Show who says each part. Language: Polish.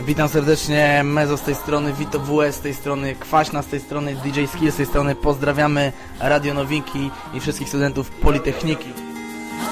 Speaker 1: Witam serdecznie, Mezo z tej strony, Vito WS z tej strony, Kwaśna z tej strony, DJ Skill z tej strony. Pozdrawiamy Radio Nowinki i wszystkich studentów Politechniki.